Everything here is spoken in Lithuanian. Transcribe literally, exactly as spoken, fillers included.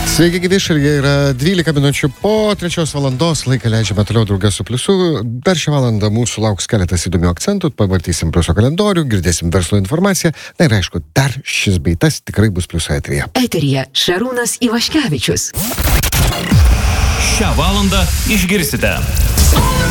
Sveiki, gyvi, šalyje yra dvylika minučių po trečios valandos, laiką leidžiame toliau draugę su Pliusu. Per šią valandą mūsų lauks keletas įdomių akcentų, pavartysim Pliuso kalendorių, girdėsim verslo informaciją, na ir aišku, dar šis bei tas tikrai bus Pliuso eteryje. Eteryje Šarūnas Ivaškevičius. Šią valandą išgirsite.